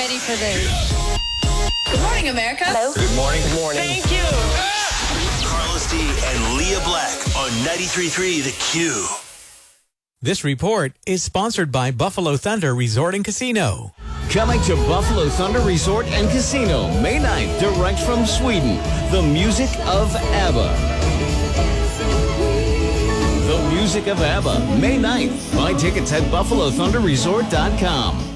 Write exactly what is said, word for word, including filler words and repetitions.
ready for this. Good morning, America. Hello. Good morning. Good morning. Thank you. Carlos D and Leah Black on ninety-three point three The Q. This report is sponsored by Buffalo Thunder Resort and Casino. Coming to Buffalo Thunder Resort and Casino, May ninth, direct from Sweden, the music of ABBA. The music of ABBA, May ninth. Buy tickets at buffalo thunder resort dot com.